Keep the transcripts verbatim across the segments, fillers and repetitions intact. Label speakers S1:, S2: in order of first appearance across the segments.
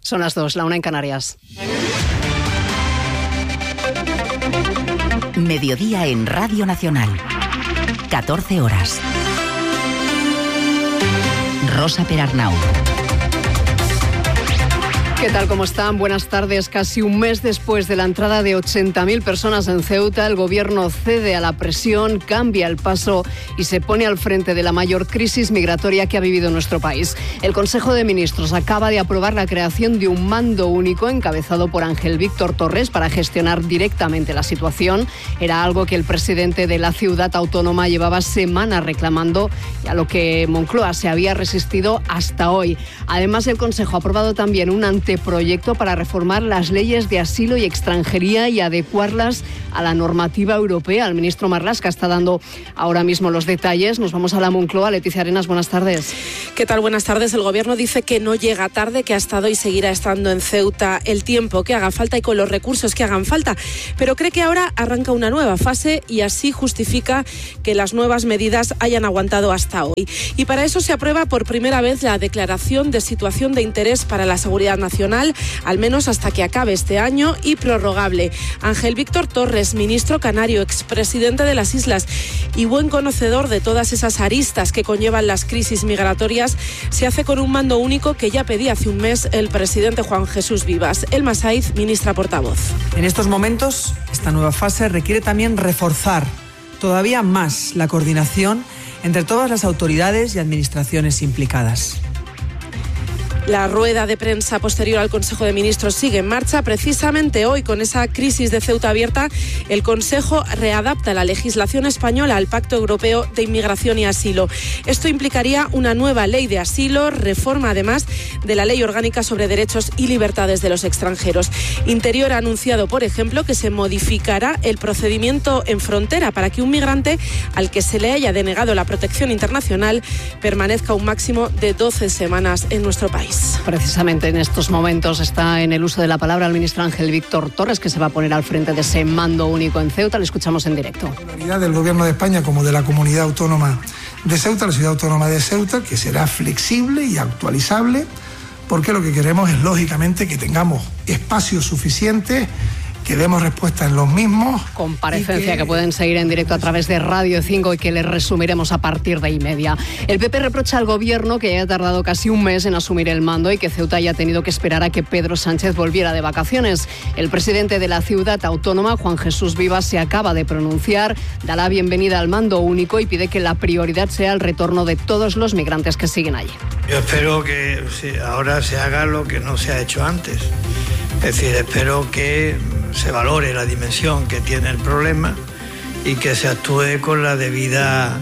S1: Son las dos, la una en Canarias.
S2: Mediodía en Radio Nacional. catorce horas. Rosa Perarnau.
S1: ¿Qué tal? ¿Cómo están? Buenas tardes. Casi un mes después de la entrada de ochenta mil personas en Ceuta, el gobierno cede a la presión, cambia el paso y se pone al frente de la mayor crisis migratoria que ha vivido nuestro país. El Consejo de Ministros acaba de aprobar la creación de un mando único encabezado por Ángel Víctor Torres para gestionar directamente la situación. Era algo que el presidente de la ciudad autónoma llevaba semanas reclamando y a lo que Moncloa se había resistido hasta hoy. Además, el Consejo ha aprobado también un ante proyecto para reformar las leyes de asilo y extranjería y adecuarlas a la normativa europea. El ministro Marlaska está dando ahora mismo los detalles. Nos vamos a la Moncloa. Leticia Arenas, buenas tardes.
S3: ¿Qué tal? Buenas tardes. El gobierno dice que no llega tarde, que ha estado y seguirá estando en Ceuta el tiempo que haga falta y con los recursos que hagan falta, pero cree que ahora arranca una nueva fase y así justifica que las nuevas medidas hayan aguantado hasta hoy. Y para eso se aprueba por primera vez la declaración de situación de interés para la seguridad nacional, al menos hasta que acabe este año, y prorrogable. Ángel Víctor Torres, ministro canario, expresidente de las Islas y buen conocedor de todas esas aristas que conllevan las crisis migratorias, se hace con un mando único que ya pedía hace un mes el presidente Juan Jesús Vivas. Elma Saiz, ministra portavoz.
S4: En estos momentos, esta nueva fase requiere también reforzar todavía más la coordinación entre todas las autoridades y administraciones implicadas.
S3: La rueda de prensa posterior al Consejo de Ministros sigue en marcha. Precisamente hoy, con esa crisis de Ceuta abierta, el Consejo readapta la legislación española al Pacto Europeo de Inmigración y Asilo. Esto implicaría una nueva ley de asilo, reforma además de la Ley Orgánica sobre Derechos y Libertades de los Extranjeros. Interior ha anunciado, por ejemplo, que se modificará el procedimiento en frontera para que un migrante al que se le haya denegado la protección internacional permanezca un máximo de doce semanas en nuestro país.
S1: Precisamente en estos momentos está en el uso de la palabra el ministro Ángel Víctor Torres, que se va a poner al frente de ese mando único en Ceuta. Le escuchamos en directo.
S5: La prioridad del Gobierno de España como de la Comunidad Autónoma de Ceuta, la Ciudad Autónoma de Ceuta, que será flexible y actualizable, porque lo que queremos es, lógicamente, que tengamos espacios suficientes, que demos respuesta en los mismos.
S1: Comparecencia que... que pueden seguir en directo a través de Radio cinco y que les resumiremos a partir de y media. El P P reprocha al gobierno que haya tardado casi un mes en asumir el mando y que Ceuta haya tenido que esperar a que Pedro Sánchez volviera de vacaciones. El presidente de la ciudad autónoma, Juan Jesús Vivas, se acaba de pronunciar, da la bienvenida al mando único y pide que la prioridad sea el retorno de todos los migrantes que siguen allí.
S6: Yo espero que ahora se haga lo que no se ha hecho antes. Es decir, espero que se valore la dimensión que tiene el problema y que se actúe con la debida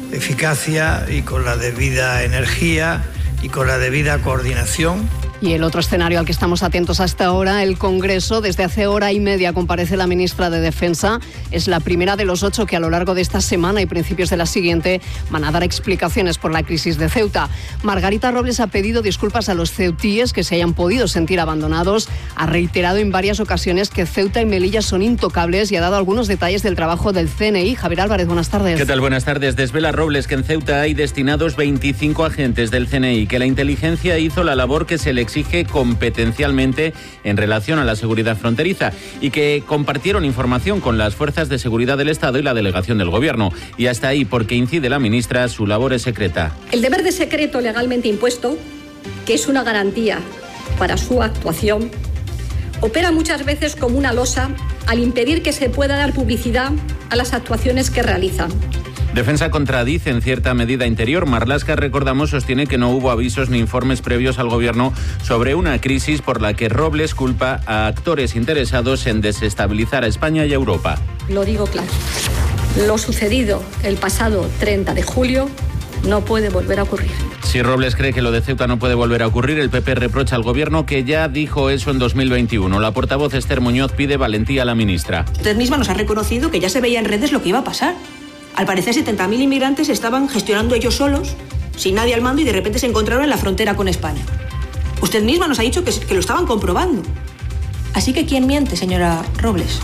S6: eficacia y con la debida energía y con la debida coordinación.
S1: Y el otro escenario al que estamos atentos hasta ahora, el Congreso. Desde hace hora y media comparece la ministra de Defensa. Es la primera de los ocho que a lo largo de esta semana y principios de la siguiente van a dar explicaciones por la crisis de Ceuta. Margarita Robles ha pedido disculpas a los ceutíes que se hayan podido sentir abandonados. Ha reiterado en varias ocasiones que Ceuta y Melilla son intocables y ha dado algunos detalles del trabajo del C N I. Javier Álvarez, buenas tardes.
S7: ¿Qué tal? Buenas tardes. Desvela Robles que en Ceuta hay destinados veinticinco agentes del C N I, que la inteligencia hizo la labor que se le exige competencialmente en relación a la seguridad fronteriza y que compartieron información con las fuerzas de seguridad del Estado y la delegación del Gobierno. Y hasta ahí, porque incide la ministra, su labor es secreta.
S8: El deber de secreto legalmente impuesto, que es una garantía para su actuación, opera muchas veces como una losa al impedir que se pueda dar publicidad a las actuaciones que realizan.
S7: Defensa contradice en cierta medida Interior. Marlaska, recordamos, sostiene que no hubo avisos ni informes previos al Gobierno sobre una crisis por la que Robles culpa a actores interesados en desestabilizar a España y a Europa.
S8: Lo digo claro. Lo sucedido el pasado treinta de julio no puede volver a ocurrir.
S7: Si Robles cree que lo de Ceuta no puede volver a ocurrir, el P P reprocha al Gobierno que ya dijo eso en dos mil veintiuno. La portavoz Esther Muñoz pide valentía a la ministra.
S9: Usted misma nos ha reconocido que ya se veía en redes lo que iba a pasar. Al parecer, setenta mil inmigrantes estaban gestionando ellos solos, sin nadie al mando, y de repente se encontraron en la frontera con España. Usted misma nos ha dicho que, que lo estaban comprobando. Así que, ¿quién miente, señora Robles?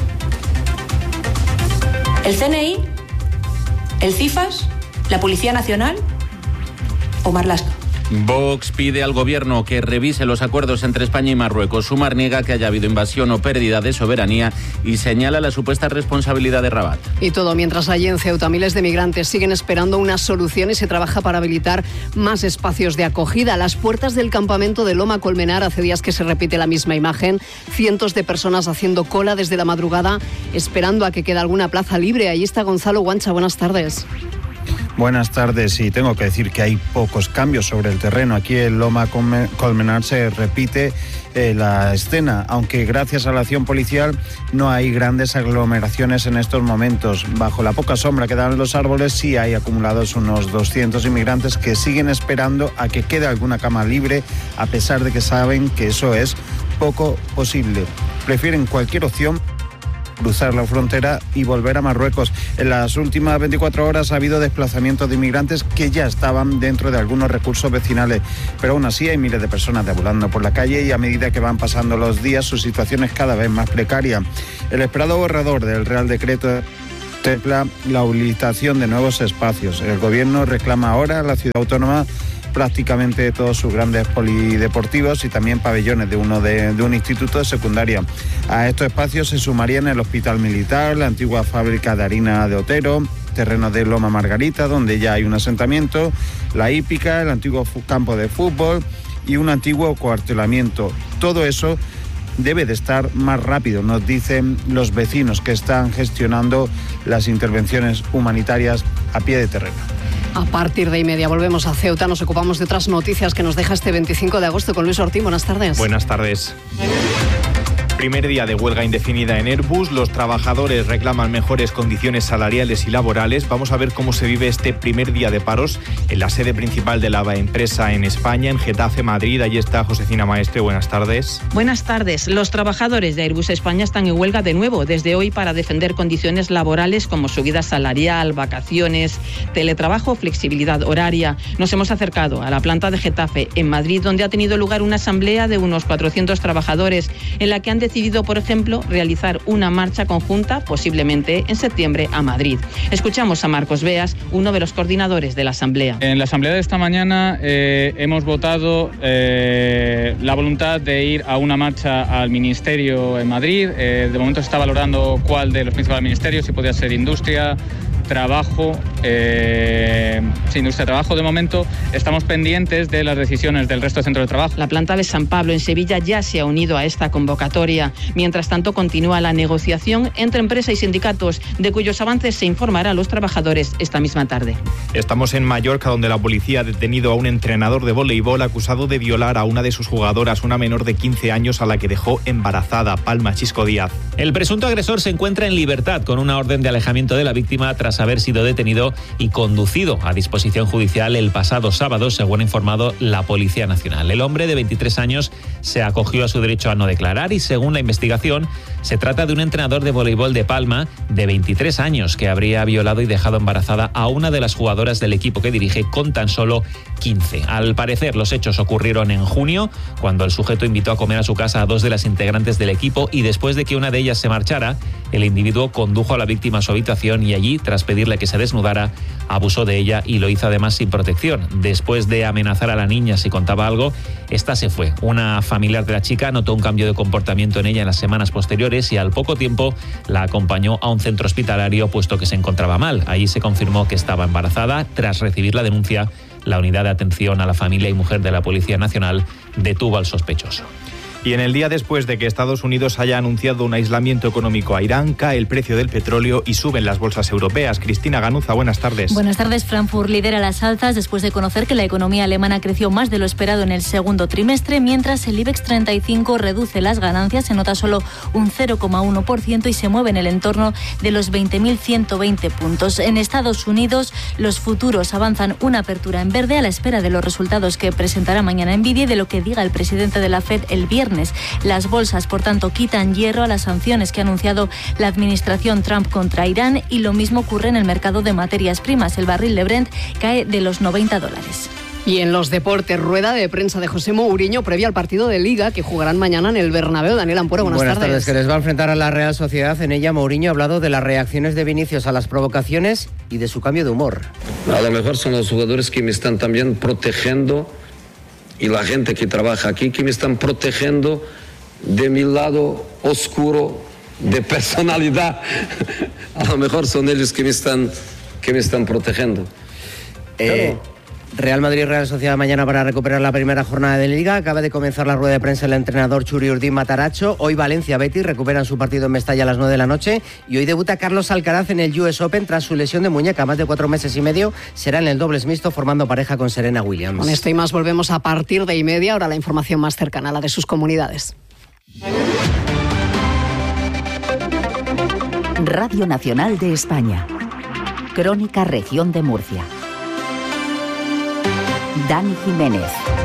S9: ¿El C N I? ¿El CIFAS? ¿La Policía Nacional? ¿O Marlaska?
S7: Vox pide al gobierno que revise los acuerdos entre España y Marruecos. Sumar niega que haya habido invasión o pérdida de soberanía y señala la supuesta responsabilidad de Rabat.
S1: Y todo mientras allí en Ceuta miles de migrantes siguen esperando una solución y se trabaja para habilitar más espacios de acogida. A las puertas del campamento de Loma Colmenar hace días que se repite la misma imagen. Cientos de personas haciendo cola desde la madrugada esperando a que quede alguna plaza libre. Ahí está Gonzalo Guancha. Buenas tardes.
S10: Buenas tardes, y tengo que decir que hay pocos cambios sobre el terreno. Aquí en Loma Colmenar se repite eh, la escena, aunque gracias a la acción policial no hay grandes aglomeraciones en estos momentos. Bajo la poca sombra que dan los árboles sí hay acumulados unos doscientos inmigrantes que siguen esperando a que quede alguna cama libre, a pesar de que saben que eso es poco posible. Prefieren cualquier opción, cruzar la frontera y volver a Marruecos. En las últimas veinticuatro horas ha habido desplazamientos de inmigrantes que ya estaban dentro de algunos recursos vecinales, pero aún así hay miles de personas deambulando por la calle y a medida que van pasando los días su situación es cada vez más precaria. El esperado borrador del Real Decreto contempla la habilitación de nuevos espacios. El gobierno reclama ahora a la ciudad autónoma prácticamente todos sus grandes polideportivos y también pabellones de uno de, de un instituto de secundaria. A estos espacios se sumarían el Hospital Militar, la antigua fábrica de harina de Otero, terrenos de Loma Margarita, donde ya hay un asentamiento, la hípica, el antiguo campo de fútbol y un antiguo cuartelamiento. Todo eso debe de estar más rápido, nos dicen los vecinos que están gestionando las intervenciones humanitarias a pie de terreno.
S1: A partir de y media volvemos a Ceuta, nos ocupamos de otras noticias que nos deja este veinticinco de agosto con Luis Ortín. Buenas tardes.
S11: Buenas tardes. Primer día de huelga indefinida en Airbus. Los trabajadores reclaman mejores condiciones salariales y laborales. Vamos a ver cómo se vive este primer día de paros en la sede principal de la empresa en España, en Getafe, Madrid. Allí está Josefina Maestre. Buenas tardes.
S12: Buenas tardes. Los trabajadores de Airbus España están en huelga de nuevo desde hoy para defender condiciones laborales como subida salarial, vacaciones, teletrabajo, flexibilidad horaria. Nos hemos acercado a la planta de Getafe, en Madrid, donde ha tenido lugar una asamblea de unos cuatrocientos trabajadores en la que han decidido, por ejemplo, realizar una marcha conjunta, posiblemente en septiembre, a Madrid. Escuchamos a Marcos Beas, uno de los coordinadores de la asamblea.
S13: En la asamblea de esta mañana eh, hemos votado eh, la voluntad de ir a una marcha al Ministerio en Madrid. Eh, de momento se está valorando cuál de los principales ministerios, si podría ser Industria, Trabajo, eh, sí, Industria, Trabajo. De momento estamos pendientes de las decisiones del resto del centro de trabajo.
S12: La planta de San Pablo en Sevilla ya se ha unido a esta convocatoria. Mientras tanto, continúa la negociación entre empresa y sindicatos, de cuyos avances se informará a los trabajadores esta misma tarde.
S11: Estamos en Mallorca, donde la policía ha detenido a un entrenador de voleibol acusado de violar a una de sus jugadoras, una menor de quince años a la que dejó embarazada. Palma Chisco Díaz.
S14: El presunto agresor se encuentra en libertad con una orden de alejamiento de la víctima tras haber sido detenido y conducido a disposición judicial el pasado sábado, según ha informado la Policía Nacional. El hombre de veintitrés años se acogió a su derecho a no declarar y, según la investigación, se trata de un entrenador de voleibol de Palma de veintitrés años que habría violado y dejado embarazada a una de las jugadoras del equipo que dirige con tan solo quince. Al parecer, los hechos ocurrieron en junio, cuando el sujeto invitó a comer a su casa a dos de las integrantes del equipo y después de que una de ellas se marchara, el individuo condujo a la víctima a su habitación y allí, tras pedirle que se desnudara, abusó de ella y lo hizo además sin protección. Después de amenazar a la niña si contaba algo, esta se fue. Una familiar de la chica notó un cambio de comportamiento en ella en las semanas posteriores y al poco tiempo la acompañó a un centro hospitalario puesto que se encontraba mal. Allí se confirmó que estaba embarazada. Tras recibir la denuncia, la unidad de atención a la familia y mujer de la Policía Nacional detuvo al sospechoso.
S11: Y en el día después de que Estados Unidos haya anunciado un aislamiento económico a Irán, cae el precio del petróleo y suben las bolsas europeas. Cristina Ganuza, buenas tardes.
S15: Buenas tardes. Frankfurt lidera las alzas después de conocer que la economía alemana creció más de lo esperado en el segundo trimestre, mientras el IBEX treinta y cinco reduce las ganancias, se nota solo un cero coma uno por ciento y se mueve en el entorno de los veinte mil ciento veinte puntos. En Estados Unidos, los futuros avanzan una apertura en verde a la espera de los resultados que presentará mañana Nvidia y de lo que diga el presidente de la Fed el viernes. Las bolsas, por tanto, quitan hierro a las sanciones que ha anunciado la administración Trump contra Irán y lo mismo ocurre en el mercado de materias primas. El barril de Brent cae de los noventa dólares.
S1: Y en los deportes, rueda de prensa de José Mourinho previo al partido de Liga que jugarán mañana en el Bernabéu. Daniel Ampuero, buenas,
S16: buenas
S1: tardes.
S16: tardes. Que les va a enfrentar a la Real Sociedad. En ella Mourinho ha hablado de las reacciones de Vinicius a las provocaciones y de su cambio de humor.
S17: A lo mejor son los jugadores que me están también protegiendo y la gente que trabaja aquí que me están protegiendo de mi lado oscuro de personalidad. A lo mejor son ellos que me están, que me están protegiendo.
S16: Eh, Real Madrid y Real Sociedad mañana para recuperar la primera jornada de Liga. Acaba de comenzar la rueda de prensa el entrenador Churi Urdín Mataracho. Hoy Valencia Betis recuperan su partido en Mestalla a las nueve de la noche. Y hoy debuta Carlos Alcaraz en el U S Open tras su lesión de muñeca. Más de cuatro meses y medio será en el dobles mixto formando pareja con Serena Williams.
S1: Con esto y más volvemos a partir de y media. Ahora la información más cercana a la de sus comunidades.
S2: Radio Nacional de España. Crónica Región de Murcia. Dani Jiménez.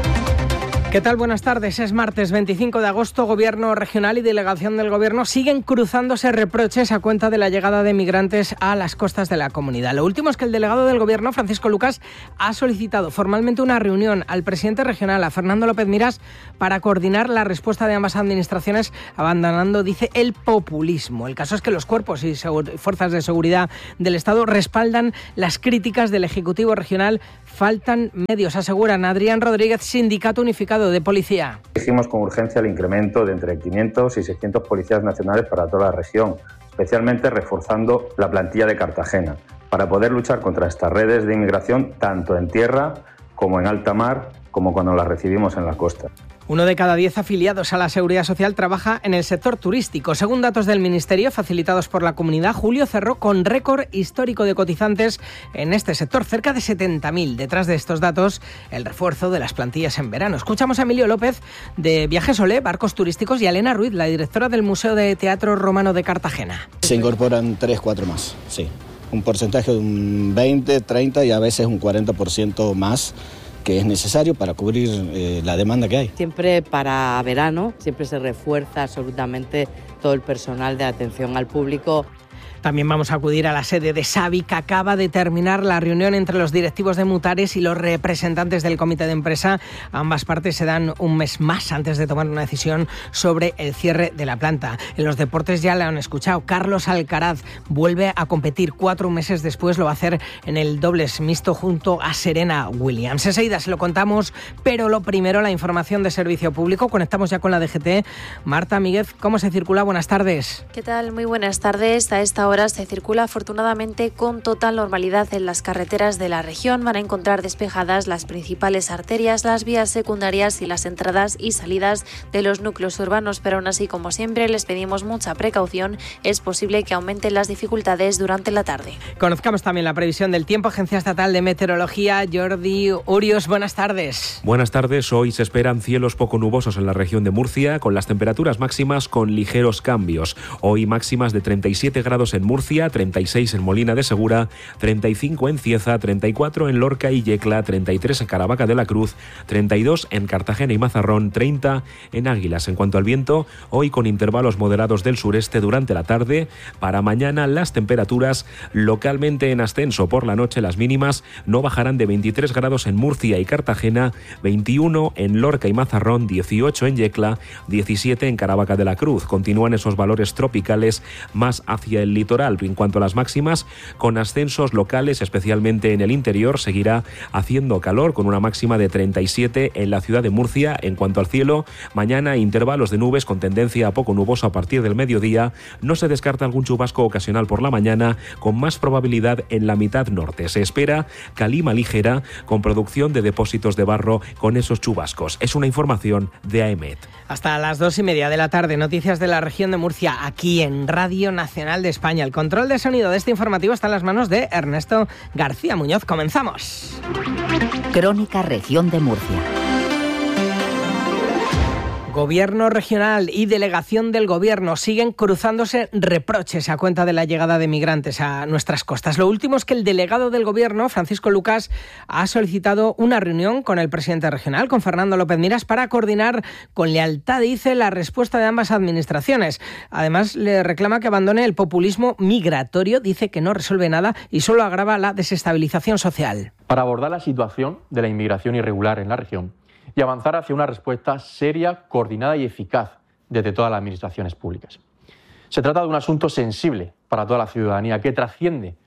S18: ¿Qué tal? Buenas tardes. Es martes veinticinco de agosto. Gobierno regional y delegación del Gobierno siguen cruzándose reproches a cuenta de la llegada de migrantes a las costas de la comunidad. Lo último es que el delegado del Gobierno, Francisco Lucas, ha solicitado formalmente una reunión al presidente regional, a Fernando López Miras, para coordinar la respuesta de ambas administraciones, abandonando, dice, el populismo. El caso es que los cuerpos y fuerzas de seguridad del Estado respaldan las críticas del Ejecutivo regional. Faltan medios, aseguran. Adrián Rodríguez, Sindicato Unificado de Policía.
S19: Exigimos con urgencia el incremento de entre quinientos y seiscientos policías nacionales para toda la región, especialmente reforzando la plantilla de Cartagena, para poder luchar contra estas redes de inmigración tanto en tierra como en alta mar, como cuando las recibimos en la costa.
S18: Uno de cada diez afiliados a la Seguridad Social trabaja en el sector turístico. Según datos del Ministerio facilitados por la comunidad, julio cerró con récord histórico de cotizantes en este sector, cerca de setenta mil. Detrás de estos datos, el refuerzo de las plantillas en verano. Escuchamos a Emilio López de Viajes Olé, Barcos Turísticos, y a Elena Ruiz, la directora del Museo de Teatro Romano de Cartagena.
S20: Se incorporan tres, cuatro más, sí. Un porcentaje de un veinte, treinta y a veces un cuarenta por ciento más, que es necesario para cubrir eh, la demanda que hay.
S21: Siempre para verano, siempre se refuerza absolutamente todo el personal de atención al público.
S18: También vamos a acudir a la sede de Savi, que acaba de terminar la reunión entre los directivos de Mutares y los representantes del comité de empresa. Ambas partes se dan un mes más antes de tomar una decisión sobre el cierre de la planta. En los deportes ya lo han escuchado. Carlos Alcaraz vuelve a competir cuatro meses después. Lo va a hacer en el dobles mixto junto a Serena Williams. Enseguida se lo contamos, pero lo primero, la información de servicio público. Conectamos ya con la D G T. Marta Míguez, ¿cómo se circula? Buenas tardes.
S22: ¿Qué tal? Muy buenas tardes. A esta hora se circula afortunadamente con total normalidad en las carreteras de la región. Van a encontrar despejadas las principales arterias, las vías secundarias y las entradas y salidas de los núcleos urbanos, pero aún así, como siempre, les pedimos mucha precaución. Es posible que aumenten las dificultades durante la tarde.
S18: Conozcamos también la previsión del tiempo. Agencia Estatal de Meteorología, Jordi Urios, buenas tardes.
S23: Buenas tardes. Hoy se esperan cielos poco nubosos en la región de Murcia, con las temperaturas máximas con ligeros cambios. Hoy máximas de treinta y siete grados en Murcia, treinta y seis en Molina de Segura, treinta y cinco en Cieza, treinta y cuatro en Lorca y Yecla, treinta y tres en Caravaca de la Cruz, treinta y dos en Cartagena y Mazarrón, treinta en Águilas. En cuanto al viento, hoy con intervalos moderados del sureste durante la tarde. Para mañana las temperaturas localmente en ascenso. Por la noche las mínimas no bajarán de veintitrés grados en Murcia y Cartagena, veintiuno en Lorca y Mazarrón, dieciocho en Yecla, diecisiete en Caravaca de la Cruz. Continúan esos valores tropicales más hacia el litoral. En cuanto a las máximas, con ascensos locales, especialmente en el interior, seguirá haciendo calor con una máxima de treinta y siete en la ciudad de Murcia. En cuanto al cielo, mañana intervalos de nubes con tendencia a poco nuboso a partir del mediodía. No se descarta algún chubasco ocasional por la mañana, con más probabilidad en la mitad norte. Se espera calima ligera con producción de depósitos de barro con esos chubascos. Es una información de AEMET.
S18: Hasta las dos y media de la tarde, noticias de la región de Murcia, aquí en Radio Nacional de España. El control de sonido de este informativo está en las manos de Ernesto García Muñoz. Comenzamos.
S2: Crónica Región de Murcia.
S18: Gobierno regional y delegación del Gobierno siguen cruzándose reproches a cuenta de la llegada de migrantes a nuestras costas. Lo último es que el delegado del Gobierno, Francisco Lucas, ha solicitado una reunión con el presidente regional, con Fernando López Miras, para coordinar con lealtad, dice, la respuesta de ambas administraciones. Además, le reclama que abandone el populismo migratorio, dice que no resuelve nada y solo agrava la desestabilización social.
S24: Para abordar la situación de la inmigración irregular en la región y avanzar hacia una respuesta seria, coordinada y eficaz desde todas las administraciones públicas. Se trata de un asunto sensible para toda la ciudadanía que trasciende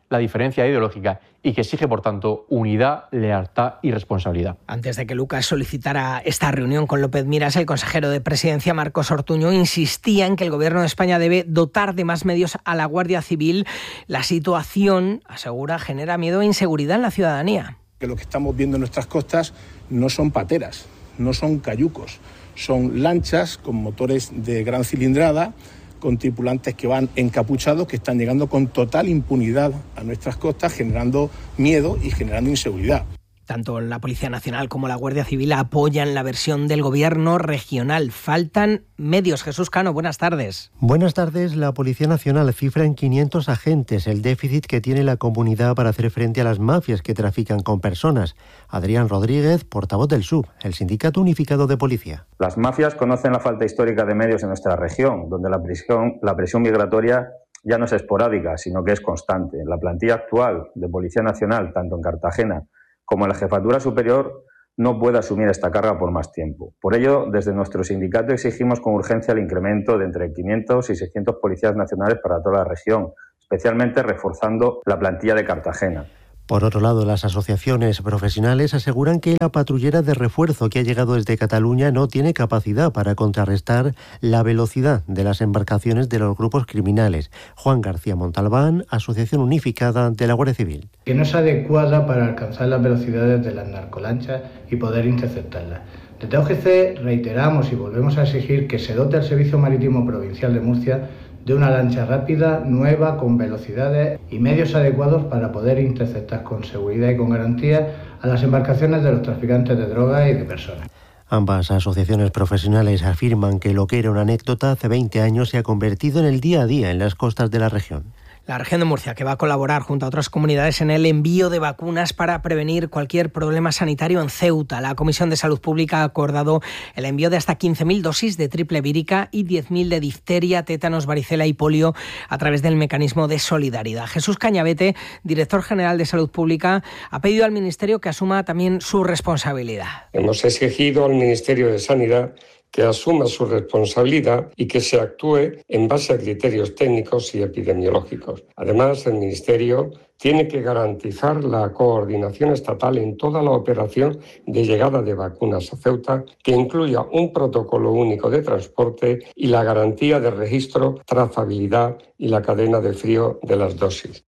S24: la diferencia ideológica y que exige, por tanto, unidad, lealtad y responsabilidad.
S18: Antes de que Lucas solicitara esta reunión con López Miras, el consejero de Presidencia, Marcos Ortuño, insistía en que el Gobierno de España debe dotar de más medios a la Guardia Civil. La situación, asegura, genera miedo e inseguridad en la ciudadanía.
S3: Que lo que estamos viendo en nuestras costas no son pateras, no son cayucos, son lanchas con motores de gran cilindrada, con tripulantes que van encapuchados, que están llegando con total impunidad a nuestras costas, generando miedo y generando inseguridad.
S18: Tanto la Policía Nacional como la Guardia Civil apoyan la versión del Gobierno regional. Faltan medios. Jesús Cano, buenas tardes.
S4: Buenas tardes. La Policía Nacional cifra en quinientos agentes el déficit que tiene la comunidad para hacer frente a las mafias que trafican con personas. Adrián Rodríguez, portavoz del S U B, el Sindicato Unificado de Policía.
S19: Las mafias conocen la falta histórica de medios en nuestra región, donde la presión, la presión migratoria ya no es esporádica, sino que es constante. La plantilla actual de Policía Nacional, tanto en Cartagena como la Jefatura Superior, no puede asumir esta carga por más tiempo. Por ello, desde nuestro sindicato exigimos con urgencia el incremento de entre quinientos y seiscientos policías nacionales para toda la región, especialmente reforzando la plantilla de Cartagena.
S4: Por otro lado, las asociaciones profesionales aseguran que la patrullera de refuerzo que ha llegado desde Cataluña no tiene capacidad para contrarrestar la velocidad de las embarcaciones de los grupos criminales. Juan García Montalbán, Asociación Unificada de la Guardia Civil.
S5: Que no es adecuada para alcanzar las velocidades de las narcolanchas y poder interceptarlas. Desde O G C reiteramos y volvemos a exigir que se dote al Servicio Marítimo Provincial de Murcia de una lancha rápida, nueva, con velocidades y medios adecuados para poder interceptar con seguridad y con garantía a las embarcaciones de los traficantes de drogas y de personas.
S4: Ambas asociaciones profesionales afirman que lo que era una anécdota hace veinte años se ha convertido en el día a día en las costas de la región.
S18: La región de Murcia, que va a colaborar junto a otras comunidades en el envío de vacunas para prevenir cualquier problema sanitario en Ceuta. La Comisión de Salud Pública ha acordado el envío de hasta quince mil dosis de triple vírica y diez mil de difteria, tétanos, varicela y polio a través del mecanismo de solidaridad. Jesús Cañavete, director general de Salud Pública, ha pedido al Ministerio que asuma también su responsabilidad.
S6: Hemos exigido al Ministerio de Sanidad que asuma su responsabilidad y que se actúe en base a criterios técnicos y epidemiológicos. Además, el Ministerio tiene que garantizar la coordinación estatal en toda la operación de llegada de vacunas a Ceuta, que incluya un protocolo único de transporte y la garantía de registro, trazabilidad y la cadena de frío de las dosis.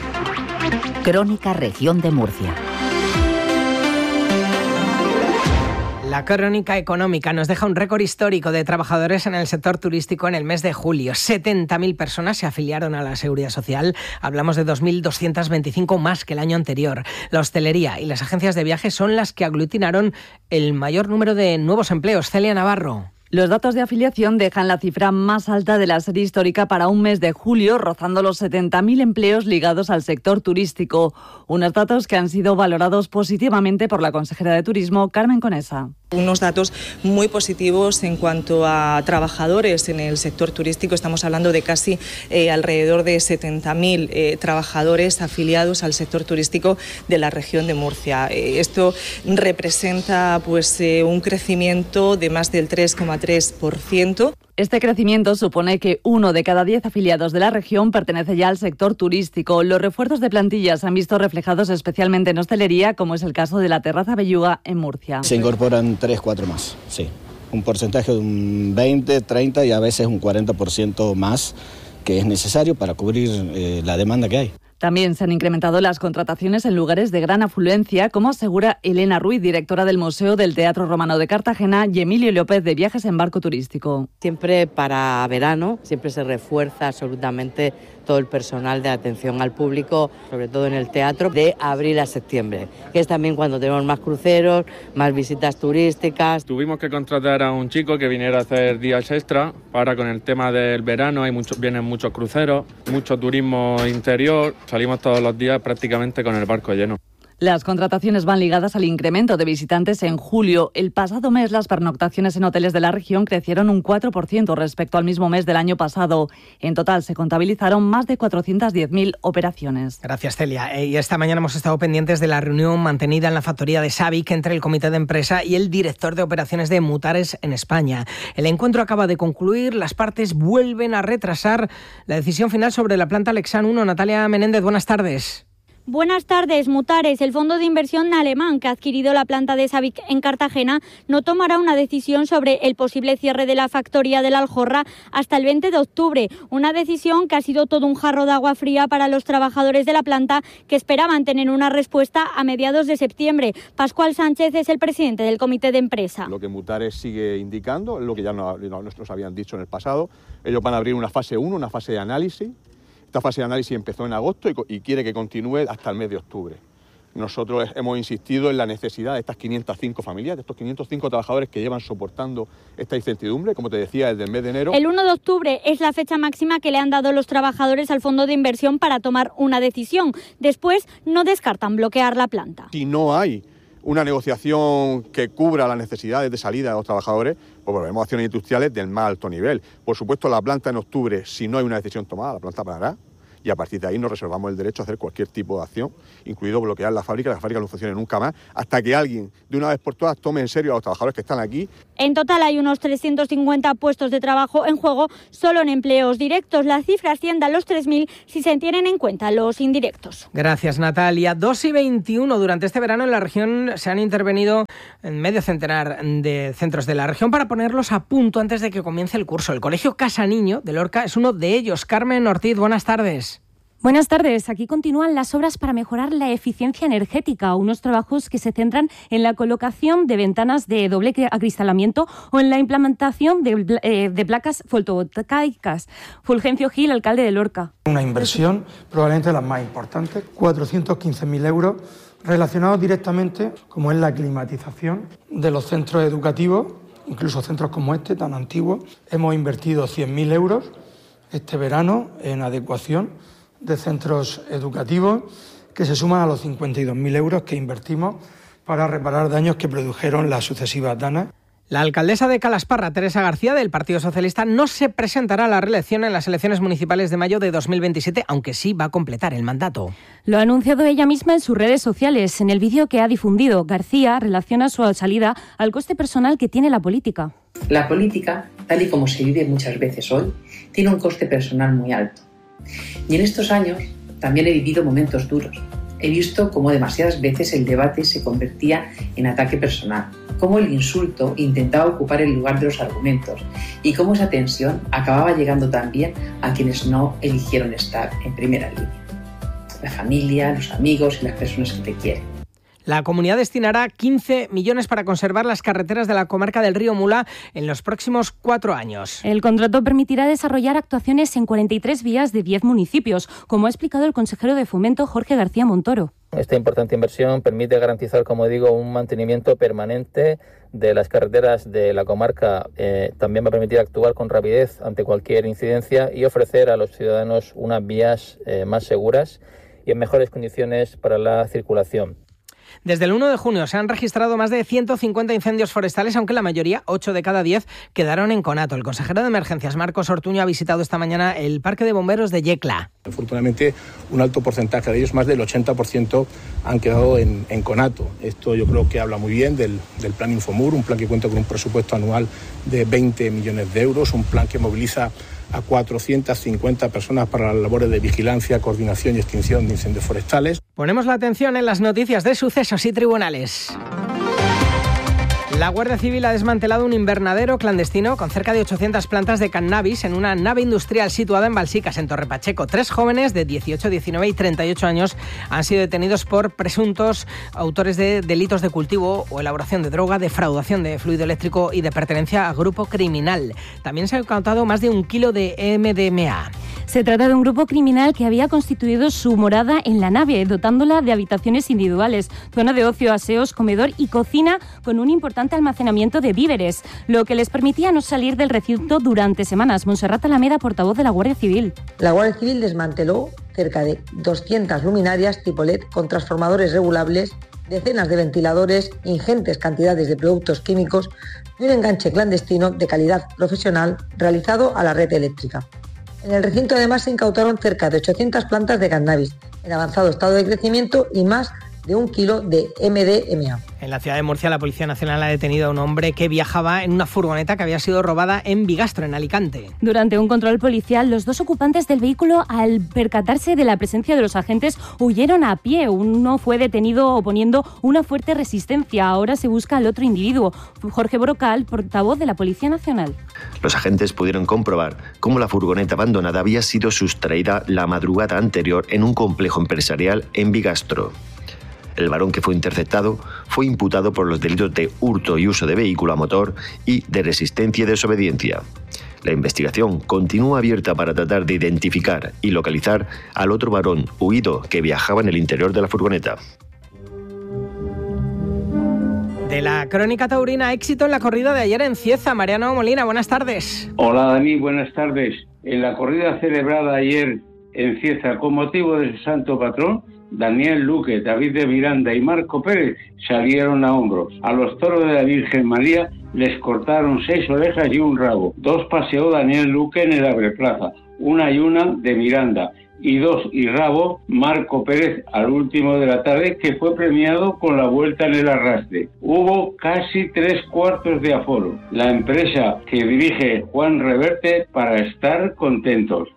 S2: Crónica Región de Murcia.
S18: La crónica económica nos deja un récord histórico de trabajadores en el sector turístico en el mes de julio. setenta mil personas se afiliaron a la Seguridad Social. Hablamos de dos mil doscientos veinticinco más que el año anterior. La hostelería y las agencias de viajes son las que aglutinaron el mayor número de nuevos empleos. Celia Navarro.
S25: Los datos de afiliación dejan la cifra más alta de la serie histórica para un mes de julio, rozando los setenta mil empleos ligados al sector turístico. Unos datos que han sido valorados positivamente por la consejera de Turismo, Carmen Conesa.
S26: Unos datos muy positivos en cuanto a trabajadores en el sector turístico. Estamos hablando de casi eh, alrededor de setenta mil eh, trabajadores afiliados al sector turístico de la región de Murcia. Eh, esto representa pues, eh, un crecimiento de más del tres coma tres por ciento.
S25: Este crecimiento supone que uno de cada diez afiliados de la región pertenece ya al sector turístico. Los refuerzos de plantillas se han visto reflejados especialmente en hostelería, como es el caso de la Terraza Belluga en Murcia.
S20: Se incorporan tres, cuatro más, sí. Un porcentaje de un veinte, treinta y a veces un cuarenta por ciento más que es necesario para cubrir eh, la demanda que hay.
S25: También se han incrementado las contrataciones en lugares de gran afluencia, como asegura Elena Ruiz, directora del Museo del Teatro Romano de Cartagena, y Emilio López, de Viajes en Barco Turístico.
S21: Siempre para verano, siempre se refuerza absolutamente todo el personal de atención al público, sobre todo en el teatro, de abril a septiembre, que es también cuando tenemos más cruceros, más visitas turísticas.
S27: Tuvimos que contratar a un chico que viniera a hacer días extra, para con el tema del verano, hay muchos, vienen muchos cruceros, mucho turismo interior, salimos todos los días prácticamente con el barco lleno.
S25: Las contrataciones van ligadas al incremento de visitantes en julio. El pasado mes las pernoctaciones en hoteles de la región crecieron un cuatro por ciento respecto al mismo mes del año pasado. En total se contabilizaron más de cuatrocientas diez mil operaciones.
S18: Gracias, Celia. Y esta mañana hemos estado pendientes de la reunión mantenida en la factoría de Savic entre el comité de empresa y el director de operaciones de Mutares en España. El encuentro acaba de concluir. Las partes vuelven a retrasar la decisión final sobre la planta Lexan uno. Natalia Menéndez, buenas tardes.
S7: Buenas tardes. Mutares, el fondo de inversión alemán que ha adquirido la planta de Savic en Cartagena, no tomará una decisión sobre el posible cierre de la factoría de la Aljorra hasta el veinte de octubre. Una decisión que ha sido todo un jarro de agua fría para los trabajadores de la planta que esperaban tener una respuesta a mediados de septiembre. Pascual Sánchez es el presidente del comité de empresa.
S8: Lo que Mutares sigue indicando, lo que ya nos, nos habían dicho en el pasado, ellos van a abrir una fase uno, una fase de análisis. Esta fase de análisis empezó en agosto y, y quiere que continúe hasta el mes de octubre. Nosotros hemos insistido en la necesidad de estas quinientas cinco familias, de estos quinientos cinco trabajadores que llevan soportando esta incertidumbre, como te decía, desde el mes de enero.
S7: El uno de octubre es la fecha máxima que le han dado los trabajadores al fondo de inversión para tomar una decisión. Después no descartan bloquear la planta.
S8: Si no hay una negociación que cubra las necesidades de salida de los trabajadores, pues volvemos a acciones industriales del más alto nivel. Por supuesto, la planta en octubre, si no hay una decisión tomada, la planta parará y a partir de ahí nos reservamos el derecho a hacer cualquier tipo de acción, incluido bloquear la fábrica, que la fábrica no funcione nunca más, hasta que alguien, de una vez por todas, tome en serio a los trabajadores que están aquí.
S7: En total hay unos trescientos cincuenta puestos de trabajo en juego solo en empleos directos. La cifra asciende a los tres mil si se tienen en cuenta los indirectos.
S18: Gracias, Natalia. dos y veintiuno. Durante este verano en la región se han intervenido en medio centenar de centros de la región para ponerlos a punto antes de que comience el curso. El Colegio Casa Niño de Lorca es uno de ellos. Carmen Ortiz, buenas tardes.
S9: Buenas tardes. Aquí continúan las obras para mejorar la eficiencia energética, unos trabajos que se centran en la colocación de ventanas de doble acristalamiento o en la implementación de, eh, de placas fotovoltaicas. Fulgencio Gil, alcalde de Lorca.
S10: Una inversión probablemente la más importante, cuatrocientos quince mil euros, relacionados directamente, como es la climatización de los centros educativos, incluso centros como este, tan antiguos. Hemos invertido cien mil euros este verano en adecuación de centros educativos, que se suman a los cincuenta y dos mil euros que invertimos para reparar daños que produjeron las sucesivas danas.
S18: La alcaldesa de Calasparra, Teresa García, del Partido Socialista, no se presentará a la reelección en las elecciones municipales de mayo de dos mil veintisiete, aunque sí va a completar el mandato.
S9: Lo ha anunciado ella misma en sus redes sociales. En el vídeo que ha difundido, García relaciona su salida al coste personal que tiene la política.
S12: La política, tal y como se vive muchas veces hoy, tiene un coste personal muy alto. Y en estos años también he vivido momentos duros. He visto cómo demasiadas veces el debate se convertía en ataque personal, cómo el insulto intentaba ocupar el lugar de los argumentos y cómo esa tensión acababa llegando también a quienes no eligieron estar en primera línea. La familia, los amigos y las personas que te quieren.
S18: La comunidad destinará quince millones para conservar las carreteras de la comarca del Río Mula en los próximos cuatro años.
S9: El contrato permitirá desarrollar actuaciones en cuarenta y tres vías de diez municipios, como ha explicado el consejero de Fomento, Jorge García Montoro.
S13: Esta importante inversión permite garantizar, como digo, un mantenimiento permanente de las carreteras de la comarca. Eh, también va a permitir actuar con rapidez ante cualquier incidencia y ofrecer a los ciudadanos unas vías eh, más seguras y en mejores condiciones para la circulación.
S18: Desde el uno de junio se han registrado más de ciento cincuenta incendios forestales, aunque la mayoría, ocho de cada diez, quedaron en conato. El consejero de Emergencias, Marcos Ortuño, ha visitado esta mañana el Parque de Bomberos de Yecla.
S3: Afortunadamente, un alto porcentaje de ellos, más del ochenta por ciento, han quedado en, en conato. Esto yo creo que habla muy bien del, del plan Infomur, un plan que cuenta con un presupuesto anual de veinte millones de euros, un plan que moviliza a cuatrocientas cincuenta personas para las labores de vigilancia, coordinación y extinción de incendios forestales.
S18: Ponemos la atención en las noticias de sucesos y tribunales. La Guardia Civil ha desmantelado un invernadero clandestino con cerca de ochocientas plantas de cannabis en una nave industrial situada en Balsicas, en Torre Pacheco. Tres jóvenes de dieciocho, diecinueve y treinta y ocho años han sido detenidos por presuntos autores de delitos de cultivo o elaboración de droga, defraudación de fluido eléctrico y de pertenencia a grupo criminal. También se ha incautado más de un kilo de M D M A.
S9: Se trata de un grupo criminal que había constituido su morada en la nave, dotándola de habitaciones individuales, zona de ocio, aseos, comedor y cocina con un importante almacenamiento de víveres, lo que les permitía no salir del recinto durante semanas. Montserrat Alameda, portavoz de la Guardia Civil.
S14: La Guardia Civil desmanteló
S1: cerca de doscientas luminarias tipo L E D con transformadores regulables, decenas de ventiladores, ingentes cantidades de productos químicos y un enganche clandestino de calidad profesional realizado a la red eléctrica. En el recinto además se incautaron cerca de ochocientas plantas de cannabis en avanzado estado de crecimiento y más de un kilo de M D M A.
S18: En la ciudad de Murcia, la Policía Nacional ha detenido a un hombre que viajaba en una furgoneta que había sido robada en Bigastro, en Alicante.
S9: Durante un control policial, los dos ocupantes del vehículo, al percatarse de la presencia de los agentes, huyeron a pie. Uno fue detenido oponiendo una fuerte resistencia. Ahora se busca al otro individuo. Jorge Brocal, portavoz de la Policía Nacional.
S11: Los agentes pudieron comprobar cómo la furgoneta abandonada había sido sustraída la madrugada anterior en un complejo empresarial en Bigastro. El varón que fue interceptado fue imputado por los delitos de hurto y uso de vehículo a motor y de resistencia y desobediencia. La investigación continúa abierta para tratar de identificar y localizar al otro varón huido que viajaba en el interior de la furgoneta.
S18: De la crónica taurina, éxito en la corrida de ayer en Cieza. Mariano Molina, buenas tardes.
S14: Hola Dani, buenas tardes. En la corrida celebrada ayer en Cieza con motivo de su santo patrón, Daniel Luque, David de Miranda y Marco Pérez salieron a hombros. A los toros de la Virgen María les cortaron seis orejas y un rabo. Dos paseó Daniel Luque en el Abreplaza, una y una de Miranda, y dos y rabo Marco Pérez al último de la tarde, que fue premiado con la vuelta en el arrastre. Hubo casi tres cuartos de aforo. La empresa que dirige Juan Reverte para estar contentos.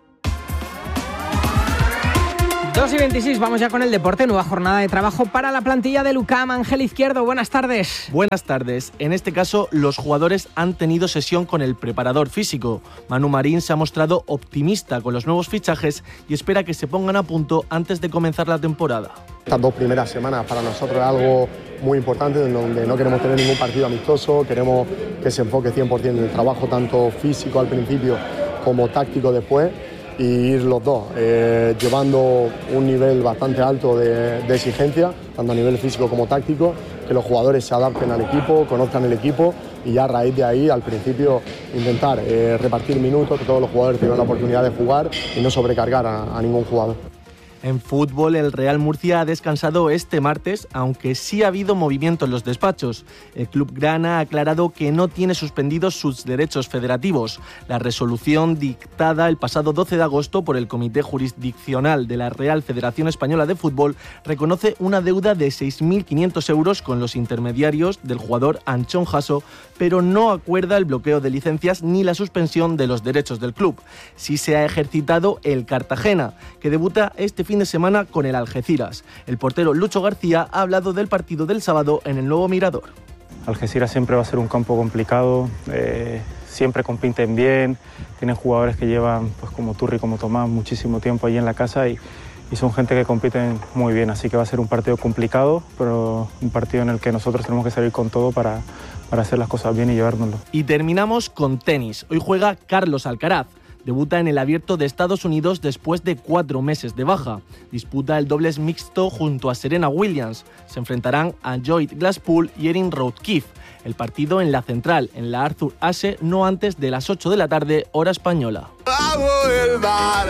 S18: dos y veintiséis, vamos ya con el deporte. Nueva jornada de trabajo para la plantilla del U C A M. Ángel Izquierdo, buenas tardes.
S15: Buenas tardes. En este caso, los jugadores han tenido sesión con el preparador físico. Manu Marín se ha mostrado optimista con los nuevos fichajes y espera que se pongan a punto antes de comenzar la temporada.
S16: Estas dos primeras semanas para nosotros es algo muy importante, en donde no queremos tener ningún partido amistoso, queremos que se enfoque cien por ciento en el trabajo tanto físico al principio como táctico después, y ir los dos, eh, llevando un nivel bastante alto de, de exigencia, tanto a nivel físico como táctico, que los jugadores se adapten al equipo, conozcan el equipo y ya a raíz de ahí, al principio, intentar eh, repartir minutos, que todos los jugadores tengan la oportunidad de jugar y no sobrecargar a, a ningún jugador.
S15: En fútbol, el Real Murcia ha descansado este martes, aunque sí ha habido movimiento en los despachos. El club grana ha aclarado que no tiene suspendidos sus derechos federativos. La resolución dictada el pasado doce de agosto por el Comité Jurisdiccional de la Real Federación Española de Fútbol reconoce una deuda de seis mil quinientos euros con los intermediarios del jugador Anchón Jasso, pero no acuerda el bloqueo de licencias ni la suspensión de los derechos del club. Sí se ha ejercitado el Cartagena, que debuta este fin de semana con el Algeciras. El portero Lucho García ha hablado del partido del sábado en el Nuevo Mirador.
S17: Algeciras siempre va a ser un campo complicado, eh, siempre compiten bien, tienen jugadores que llevan, pues como Turri, como Tomás, muchísimo tiempo allí en la casa y, y son gente que compiten muy bien, así que va a ser un partido complicado, pero un partido en el que nosotros tenemos que salir con todo para, para hacer las cosas bien y llevárnoslo.
S15: Y terminamos con tenis. Hoy juega Carlos Alcaraz. Debuta en el Abierto de Estados Unidos después de cuatro meses de baja. Disputa el dobles mixto junto a Serena Williams. Se enfrentarán a Lloyd Glasspool y Erin Rodkiff. El partido en la Central, en la Arthur Ashe, no antes de las ocho de la tarde, hora española.
S22: Bajo el mar,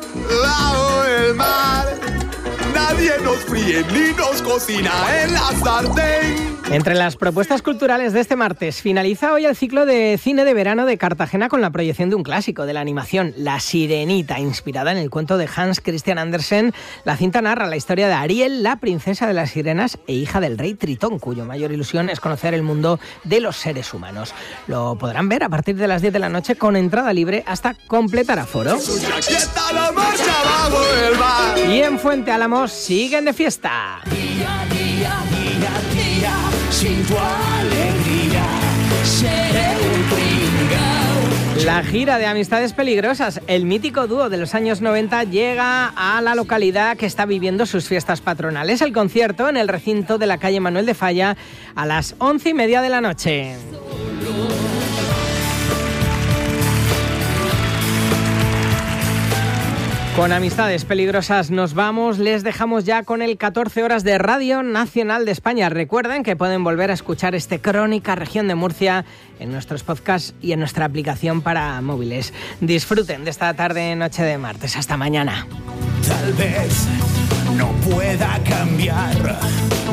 S22: bajo el mar, nadie nos fríe ni nos cocina en la sartén.
S18: Entre las propuestas culturales de este martes, finaliza hoy el ciclo de cine de verano de Cartagena con la proyección de un clásico de la animación, La Sirenita, inspirada en el cuento de Hans Christian Andersen. La cinta narra la historia de Ariel, la princesa de las sirenas e hija del rey Tritón, cuyo mayor ilusión es conocer el mundo de los seres humanos. Lo podrán ver a partir de las diez de la noche con entrada libre hasta completar aforo. Y en Fuente Álamos siguen de fiesta.
S22: Día, día, día, día, sin tu alegría, seré un pringao.
S18: La gira de Amistades Peligrosas, el mítico dúo de los años noventa, llega a la localidad que está viviendo sus fiestas patronales. El concierto en el recinto de la calle Manuel de Falla a las once y media de la noche. Con Amistades Peligrosas nos vamos, les dejamos ya con el catorce horas de Radio Nacional de España. Recuerden que pueden volver a escuchar este Crónica Región de Murcia en nuestros podcasts y en nuestra aplicación para móviles. Disfruten de esta tarde noche de martes. Hasta mañana.
S2: tal vez no pueda cambiar.